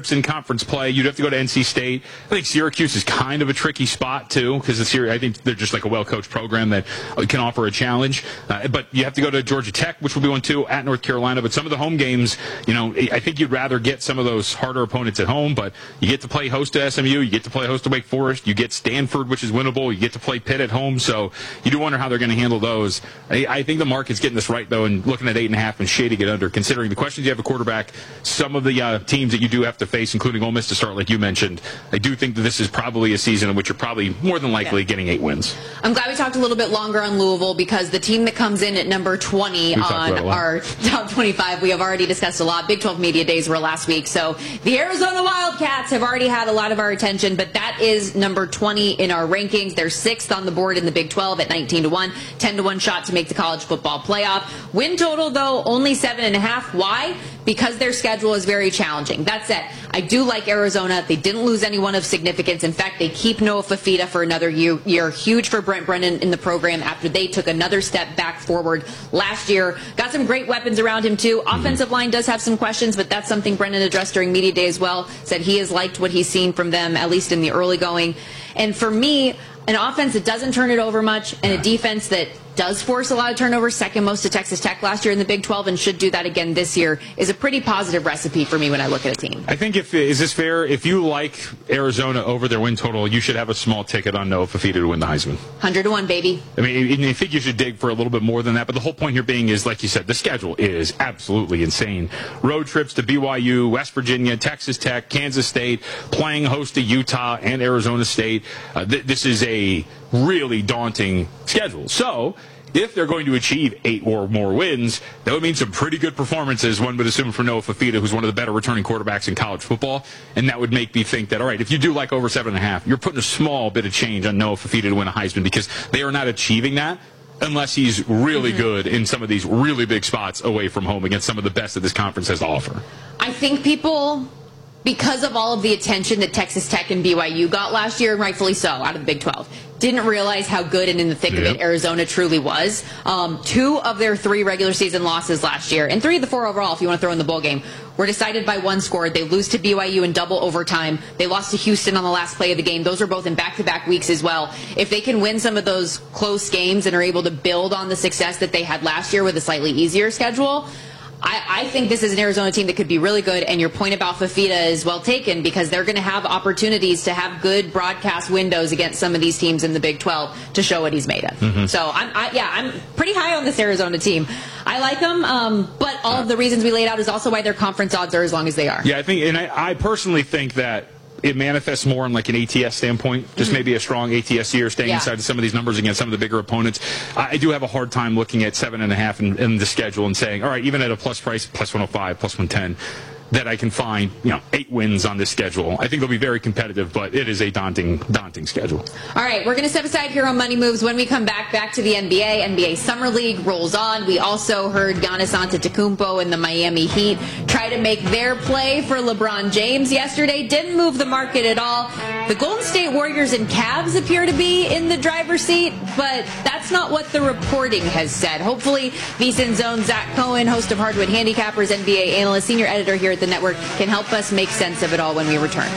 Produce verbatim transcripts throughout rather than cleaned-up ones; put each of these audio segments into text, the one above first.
trips in conference play. You'd have to go to N C State. I think Syracuse is kind of a tricky spot, too, because I think they're just like a well-coached program that can offer a challenge. Uh, but you have to go to Georgia Tech, which will be one, too, at North Carolina. But some of the home games, you know, I think you'd rather get some of those harder opponents at home. But you get to play host to S M U. You get to play host to Wake Forest. You get Stanford, which is winnable. You get to play Pitt at home. So you do wonder how they're going to handle those. I, I think the market's getting this right, though, and looking at eight and a half and shading it under, considering the questions you have at quarterback, some of the uh, teams that you do have to face, including Ole Miss to start, like you mentioned. I do think that this is probably a season in which you're probably more than likely yeah. getting eight wins. I'm glad we talked a little bit longer on Louisville, because the team that comes in at number twenty we on our top twenty-five, we have already discussed a lot. Big twelve Media Days were last week, so the Arizona Wildcats have already had a lot of our attention, but that is number twenty in our rankings. They're sixth on the board in the Big twelve at nineteen to one, ten to one shot to make the college football playoff. Win total, though, only seven and a half. Why? Because their schedule is very challenging. That said, I do like Arizona. They didn't lose anyone of significance. In fact, they keep Noah Fafita for another year. year. Huge for Brent Brennan in the program after they took another step back forward last year. Got some great weapons around him, too. Offensive line does have some questions, but that's something Brennan addressed during Media Day as well. Said he has liked what he's seen from them, at least in the early going. And for me, an offense that doesn't turn it over much and a defense that does force a lot of turnovers, second most to Texas Tech last year in the Big twelve, and should do that again this year, is a pretty positive recipe for me when I look at a team. I think, if is this fair? If you like Arizona over their win total, you should have a small ticket on Noah Fafita to win the Heisman. one hundred to one, baby. I mean, I think you should dig for a little bit more than that, but the whole point here being is, like you said, the schedule is absolutely insane. Road trips to B Y U, West Virginia, Texas Tech, Kansas State, playing host to Utah and Arizona State. Uh, th- this is a really daunting schedule. So if they're going to achieve eight or more wins, that would mean some pretty good performances, one would assume, for Noah Fafita, who's one of the better returning quarterbacks in college football. And that would make me think that, all right, if you do like over seven and a half, you're putting a small bit of change on Noah Fafita to win a Heisman, because they are not achieving that unless he's really mm-hmm. good in some of these really big spots away from home against some of the best that this conference has to offer. I think people, because of all of the attention that Texas Tech and B Y U got last year, and rightfully so, out of the Big twelve, didn't realize how good and in the thick yep. of it Arizona truly was. Um, two of their three regular season losses last year, and three of the four overall, if you want to throw in the bowl game, were decided by one score. They lose to B Y U in double overtime. They lost to Houston on the last play of the game. Those are both in back-to-back weeks as well. If they can win some of those close games and are able to build on the success that they had last year with a slightly easier schedule, I, I think this is an Arizona team that could be really good, and your point about Fafita is well taken, because they're going to have opportunities to have good broadcast windows against some of these teams in the Big twelve to show what he's made of. Mm-hmm. So, I'm, I, yeah, I'm pretty high on this Arizona team. I like them, um, but all of the reasons we laid out is also why their conference odds are as long as they are. Yeah, I think, and I, I personally think that it manifests more in like an A T S standpoint, just mm-hmm. maybe a strong A T S year, staying yeah. inside of some of these numbers against some of the bigger opponents. I, I do have a hard time looking at seven and a half in, in the schedule and saying, all right, even at a plus price, plus one oh five, plus one ten, that I can find, you know, eight wins on this schedule. I think they'll be very competitive, but it is a daunting, daunting schedule. All right, we're going to step aside here on Money Moves. When we come back, back to the N B A. N B A Summer League rolls on. We also heard Giannis Antetokounmpo and the Miami Heat try to make their play for LeBron James yesterday. Didn't move the market at all. The Golden State Warriors and Cavs appear to be in the driver's seat, but that's not what the reporting has said. Hopefully, VSiN Zone Zach Cohen, host of Hardwood Handicappers, N B A analyst, senior editor here at the network, can help us make sense of it all when we return.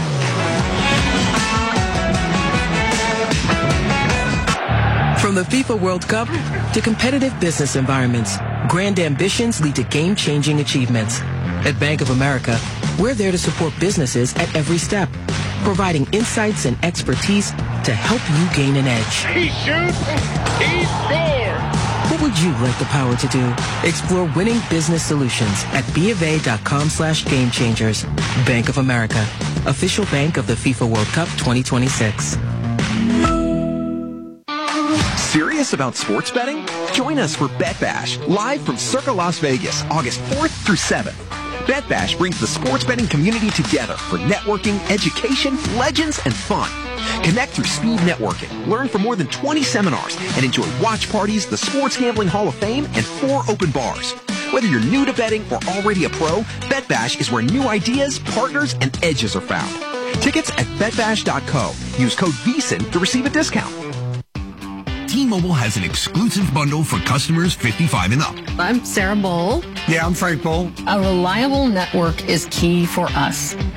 From the FIFA World Cup to competitive business environments, grand ambitions lead to game-changing achievements. At Bank of America, we're there to support businesses at every step, providing insights and expertise to help you gain an edge. He shoots, he scores! What would you like the power to do? Explore winning business solutions at BofA.com slash game changers. Bank of America, official bank of the FIFA World Cup twenty twenty-six. Serious about sports betting? Join us for Bet Bash, live from Circa Las Vegas, August fourth through seventh. Bet Bash brings the sports betting community together for networking, education, legends, and fun. Connect through speed networking, learn from more than twenty seminars, and enjoy watch parties, the Sports Gambling Hall of Fame, and four open bars. Whether you're new to betting or already a pro, Bet Bash is where new ideas, partners, and edges are found. Tickets at bet bash dot co. Use code VSiN to receive a discount. T-Mobile has an exclusive bundle for customers fifty-five and up. I'm Sarah Bowl. Yeah, I'm Frank Bowl. A reliable network is key for us.